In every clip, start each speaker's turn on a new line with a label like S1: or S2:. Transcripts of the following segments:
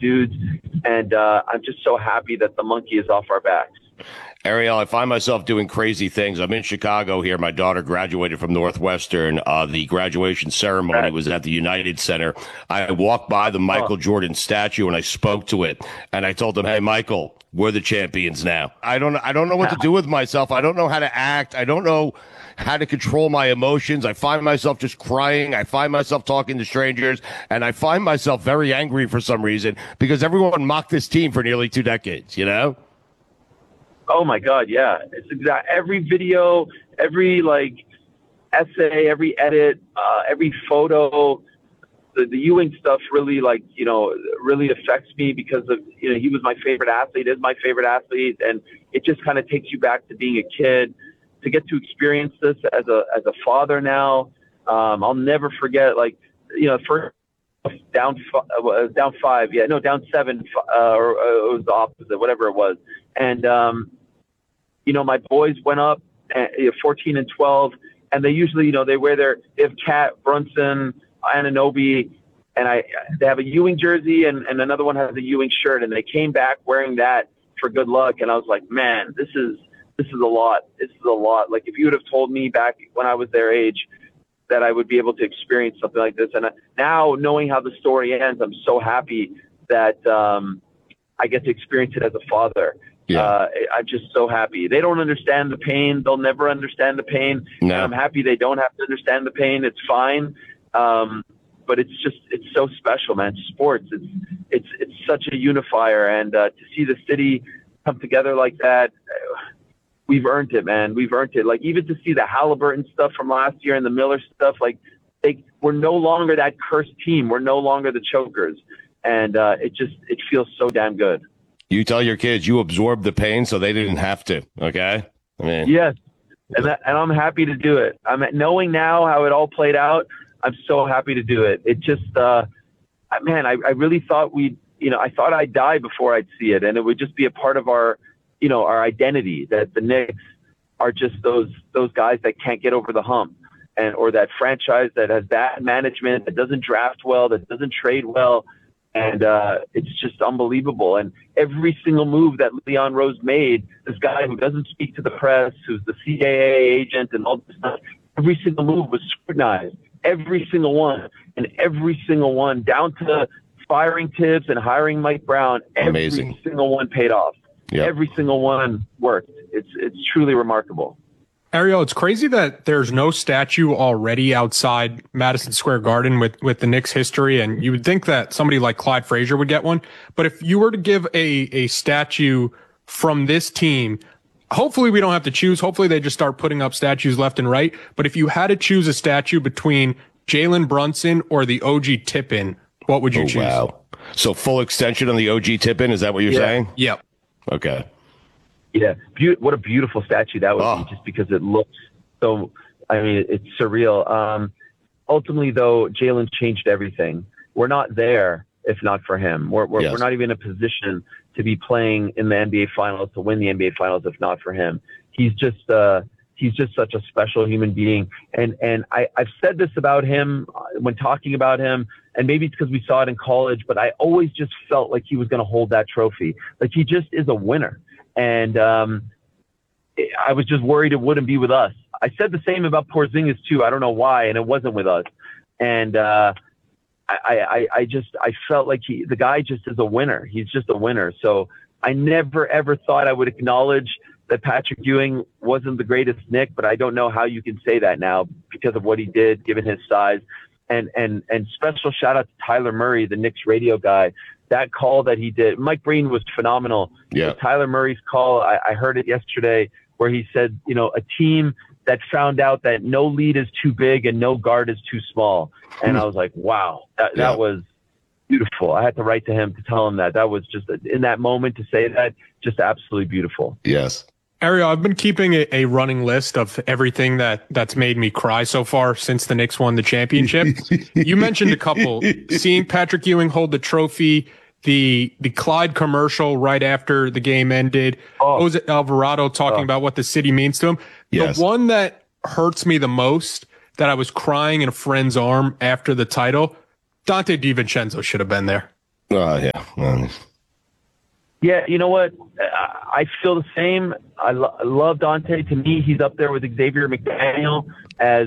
S1: dudes. And I'm just so happy that the monkey is off our backs.
S2: Ariel, I find myself doing crazy things. I'm in Chicago here. My daughter graduated from Northwestern. The graduation ceremony was at the United Center. I walked by the Michael Jordan statue and I spoke to it. And I told him, hey, Michael, we're the champions now. I don't know what to do with myself. I don't know how to act. I don't know how to control my emotions. I find myself just crying. I find myself talking to strangers. And I find myself very angry for some reason because everyone mocked this team for nearly 2 decades, you know?
S1: Oh my God, yeah. It's every video, every essay, every edit, every photo, the Ewing stuff really really affects me because of, he was my favorite athlete, is my favorite athlete, and it just kind of takes you back to being a kid, to get to experience this as a father now. I'll never forget, first down 5, down 7, or it was the opposite, whatever it was. And, my boys went up 14 and 12, and they usually, they have Cat, Brunson, Anunoby, and they have a Ewing jersey and another one has a Ewing shirt, and they came back wearing that for good luck. And I was like, man, this is a lot. This is a lot. Like, if you would have told me back when I was their age that I would be able to experience something like this. And now, knowing how the story ends, I'm so happy that I get to experience it as a father.
S2: Yeah.
S1: I'm just so happy. They don't understand the pain. They'll never understand the pain.
S2: No.
S1: And I'm happy they don't have to understand the pain. It's fine. But it's so special, man. Sports, it's such a unifier. And to see the city come together like that, we've earned it, man. We've earned it. Like, even to see the Halliburton stuff from last year and the Miller stuff, we're no longer that cursed team. We're no longer the chokers. And it feels so damn good.
S2: You tell your kids you absorbed the pain so they didn't have to, okay? I mean,
S1: yes, and I'm happy to do it. Knowing now how it all played out, I'm so happy to do it. It just, man, I really thought I thought I'd die before I'd see it, and it would just be a part of our identity, that the Knicks are just those guys that can't get over the hump, or that franchise that has bad management, that doesn't draft well, that doesn't trade well. And it's just unbelievable. And every single move that Leon Rose made, this guy who doesn't speak to the press, who's the CAA agent and all this stuff, every single move was scrutinized. Every single one. And every single one, down to firing Tibbs and hiring Mike Brown, every single one paid off. Yep. Every single one worked. It's truly remarkable.
S3: Ariel, it's crazy that there's no statue already outside Madison Square Garden with the Knicks history, and you would think that somebody like Clyde Frazier would get one. But if you were to give a statue from this team, hopefully we don't have to choose. Hopefully they just start putting up statues left and right. But if you had to choose a statue between Jalen Brunson or the OG Tippin, what would you choose?
S2: Wow. So full extension on the OG Tippin, is that what you're saying?
S3: Yep.
S2: Okay.
S1: Yeah, what a beautiful statue that would be, just because it looks so, it's surreal. Ultimately, though, Jalen changed everything. We're not there if not for him. We're not even in a position to be playing in the NBA Finals, to win the NBA Finals, if not for him. He's just such a special human being. And I've said this about him when talking about him, and maybe it's because we saw it in college, but I always just felt like he was going to hold that trophy. Like, he just is a winner. And I was just worried it wouldn't be with us. I said the same about Porzingis too. I don't know why, and it wasn't with us. And I felt like the guy just is a winner. He's just a winner. So I never ever thought I would acknowledge that Patrick Ewing wasn't the greatest Knick, but I don't know how you can say that now because of what he did, given his size. And special shout out to Tyler Murray, the Knicks radio guy. That call that he did, Mike Breen was phenomenal.
S2: Yeah.
S1: Tyler Murray's call, I heard it yesterday, where he said, a team that found out that no lead is too big and no guard is too small. And I was like, wow, that was beautiful. I had to write to him to tell him that. That was just, in that moment, to say that, just absolutely beautiful.
S2: Yes.
S3: Ariel, I've been keeping a running list of everything that's made me cry so far since the Knicks won the championship. You mentioned a couple. Seeing Patrick Ewing hold the trophy, the Clyde commercial right after the game ended, Jose Alvarado talking about what the city means to him.
S2: Yes.
S3: The one that hurts me the most, that I was crying in a friend's arm after the title, Dante DiVincenzo should have been there.
S2: Yeah.
S1: Yeah, you know what? I feel the same. I love Dante. To me, he's up there with Xavier McDaniel as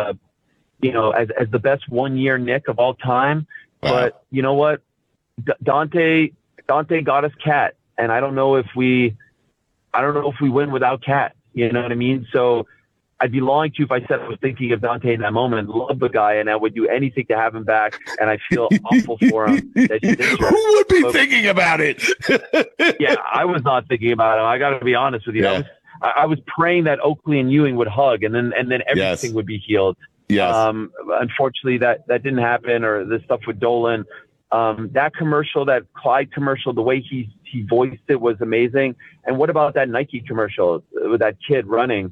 S1: as the best 1 year Nick of all time.
S2: Wow.
S1: But you know what? Dante got us Cat, and I don't know if we win without Cat. You know what I mean? So I'd be lying to you if I said I was thinking of Dante in that moment. Love the guy, and I would do anything to have him back. And I feel awful for him that he's injured.
S2: Who would be thinking about it?
S1: Yeah, I was not thinking about him. I got to be honest with you.
S2: Yeah.
S1: I was praying that Oakley and Ewing would hug, and then everything would be healed.
S2: Yes.
S1: Unfortunately, that didn't happen, or the stuff with Dolan. That commercial, that Clyde commercial, the way he voiced it was amazing. And what about that Nike commercial with that kid running?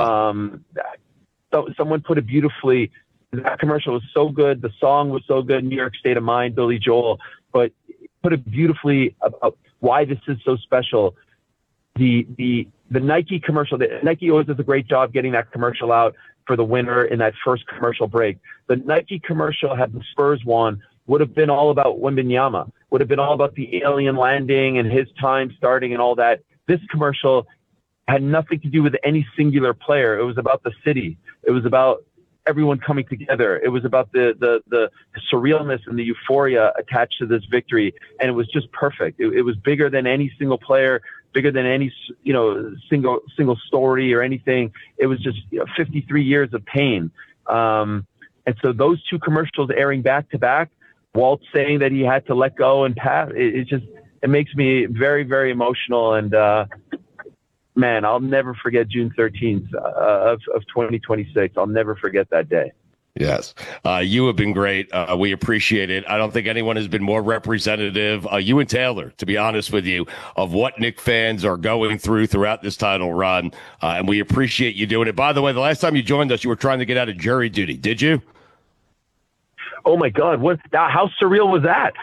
S1: So someone put it beautifully. That commercial was so good. The song was so good. New York State of Mind, Billy Joel, but put it beautifully about why this is so special. The Nike commercial, Nike always does a great job getting that commercial out for the winner in that first commercial break. The Nike commercial, had the Spurs won, would have been all about Wembanyama, would have been all about the alien landing and his time starting and all that. This commercial had nothing to do with any singular player. It was about the city. It was about everyone coming together. It was about the surrealness and the euphoria attached to this victory. And it was just perfect. It was bigger than any single player, bigger than any, single story or anything. It was just 53 years of pain. And so those two commercials airing back to back, Walt saying that he had to let go and pass, it makes me very, very emotional. And, man, I'll never forget June 13th of 2026. I'll never forget that day.
S2: Yes. You have been great. We appreciate it. I don't think anyone has been more representative, you and Taylor, to be honest with you, of what Knick fans are going throughout this title run. And we appreciate you doing it. By the way, the last time you joined us, you were trying to get out of jury duty. Did you?
S1: Oh my God. How surreal was that?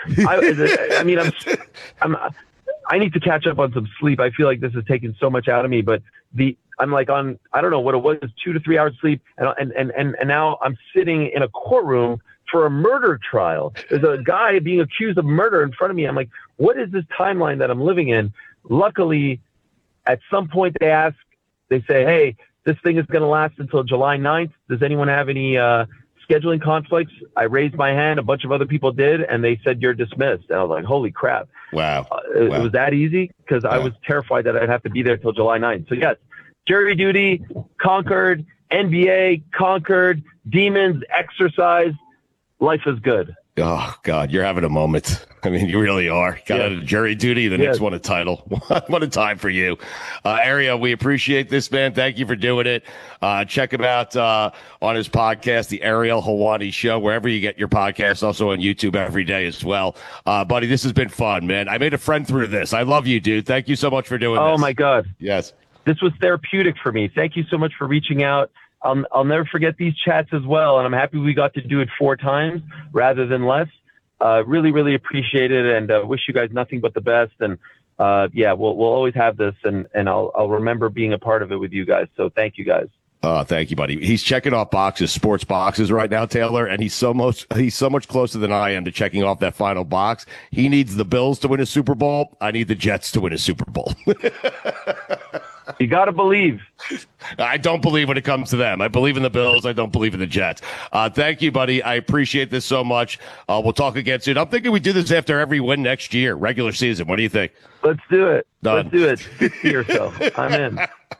S1: I need to catch up on some sleep. I feel like this has taken so much out of me, but I'm like on, I don't know what it was, 2 to 3 hours sleep. And now I'm sitting in a courtroom for a murder trial. There's a guy being accused of murder in front of me. I'm like, what is this timeline that I'm living in? Luckily, at some point they say, hey, this thing is going to last until July 9th. Does anyone have any, scheduling conflicts? I raised my hand. A bunch of other people did, and they said you're dismissed. And I was like, holy crap.
S2: Wow.
S1: It was that easy? Because I was terrified that I'd have to be there till July 9th. So yes, jury duty, conquered, NBA, conquered, demons, exercise. Life is good.
S2: Oh, God, you're having a moment. I mean, you really are. Got out of jury duty. The Knicks won a title. What a time for you. Ariel, we appreciate this, man. Thank you for doing it. Check him out on his podcast, The Ariel Helwani Show, wherever you get your podcasts, also on YouTube every day as well. Buddy, this has been fun, man. I made a friend through this. I love you, dude. Thank you so much for doing this.
S1: Oh, my God.
S2: Yes.
S1: This was therapeutic for me. Thank you so much for reaching out. I'll never forget these chats as well, and I'm happy we got to do it 4 times rather than less. Really, really appreciate it, and wish you guys nothing but the best. And we'll always have this, and I'll remember being a part of it with you guys. So thank you guys.
S2: Thank you, buddy. He's checking off sports boxes right now, Taylor, and he's so much closer than I am to checking off that final box. He needs the Bills to win a Super Bowl. I need the Jets to win a Super Bowl.
S1: You got to believe.
S2: I don't believe when it comes to them. I believe in the Bills. I don't believe in the Jets. Thank you, buddy. I appreciate this so much. We'll talk again soon. I'm thinking we do this after every win next year, regular season. What do you think?
S1: Let's do it.
S2: Done.
S1: Let's do it. 50 or so. I'm in.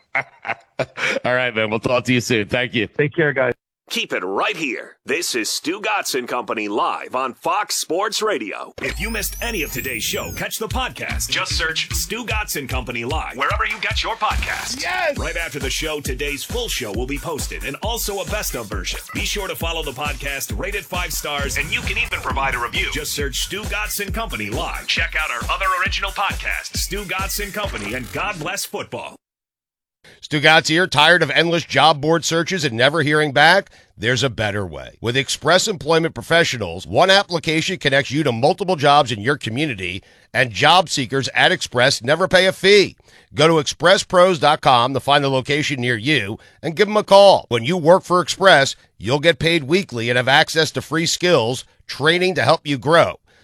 S2: All right, man. We'll talk to you soon. Thank you.
S1: Take care, guys.
S4: Keep it right here. This is Stu Gotson Company live on Fox Sports Radio. If you missed any of today's show, catch the podcast. Just search Stu Gotson Company live wherever you get your podcasts.
S2: Yes!
S4: Right after the show, today's full show will be posted and also a best of version. Be sure to follow the podcast, rate it 5 stars, and you can even provide a review. Just search Stu Gotson Company live. Check out our other original podcasts, Stu Gotson Company and God Bless Football.
S2: Stu Gatz here. Tired of endless job board searches and never hearing back? There's a better way. With Express Employment Professionals, one application connects you to multiple jobs in your community, and job seekers at Express never pay a fee. Go to expresspros.com to find the location near you and give them a call. When you work for Express, you'll get paid weekly and have access to free skills, training to help you grow.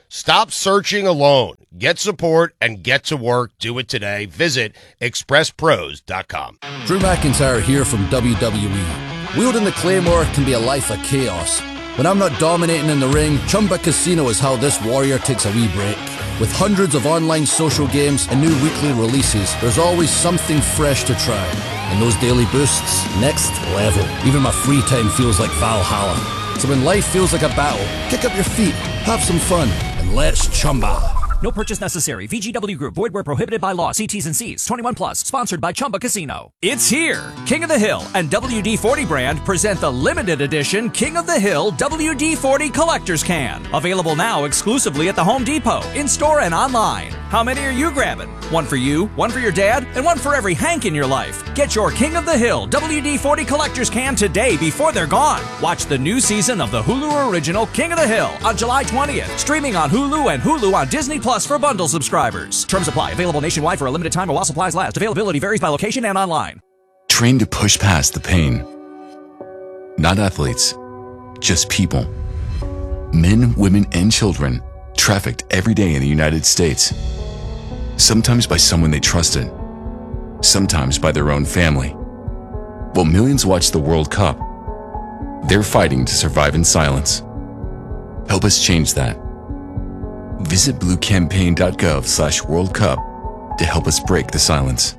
S2: Stop searching alone. Get support and get to work. Do it today. Visit expresspros.com.
S5: Drew McIntyre here from WWE. Wielding the Claymore can be a life of chaos. When I'm not dominating in the ring, Chumba Casino is how this warrior takes a wee break. With hundreds of online social games and new weekly releases, there's always something fresh to try. And those daily boosts, next level. Even my free time feels like Valhalla. So when life feels like a battle, kick up your feet, have some fun, and let's chumba.
S6: No purchase necessary. VGW Group. Void where prohibited by law. See T's and C's. 21 plus. Sponsored by Chumba Casino. It's here. King of the Hill and WD-40 brand present the limited edition King of the Hill WD-40 Collector's Can. Available now exclusively at the Home Depot, in-store and online. How many are you grabbing? One for you, one for your dad, and one for every Hank in your life. Get your King of the Hill WD-40 Collector's Can today before they're gone. Watch the new season of the Hulu original King of the Hill on July 20th. Streaming on Hulu and Hulu on Disney Plus for bundle subscribers. Terms apply. Available nationwide for a limited time or while supplies last. Availability varies by location and online.
S7: Train to push past the pain. Not athletes, just people. Men, women, and children trafficked every day in the United States. Sometimes by someone they trusted. Sometimes by their own family. While millions watch the World Cup, they're fighting to survive in silence. Help us change that. Visit bluecampaign.gov/World Cup to help us break the silence.